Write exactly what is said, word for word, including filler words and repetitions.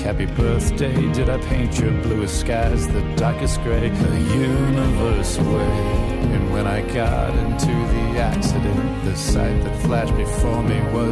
happy birthday. Did I paint your bluest skies the darkest gray? The universe away. And when I got into the accident, the sight that flashed before me was